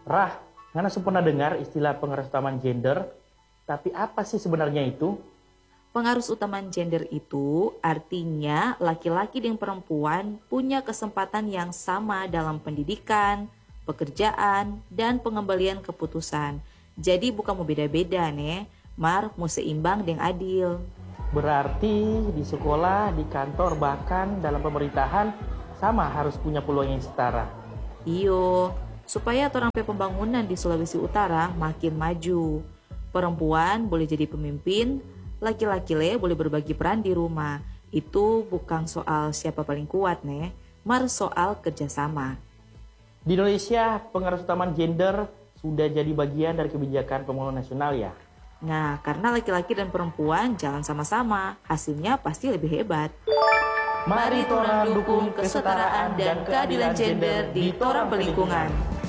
Rah, Ngana pernah dengar istilah pengarus utama gender, tapi apa sih sebenarnya itu? Pengarus utama gender itu artinya laki-laki dan perempuan punya kesempatan yang sama dalam pendidikan, pekerjaan, dan pengembalian keputusan. Jadi bukan mau beda-beda nih, mau seimbang dan adil. Berarti di sekolah, di kantor, bahkan dalam pemerintahan sama harus punya peluang yang setara. Iyo, supaya orang pembangunan di Sulawesi Utara makin maju. Perempuan boleh jadi pemimpin, laki-laki boleh berbagi peran di rumah. Itu bukan soal siapa paling kuat nih, soal kerjasama. Di Indonesia, pengarus utama gender sudah jadi bagian dari kebijakan pembangunan nasional ya. Nah, karena laki-laki dan perempuan jalan sama-sama, hasilnya pasti lebih hebat. Mari torang dukung kesetaraan dan keadilan gender di torang pelingkungan.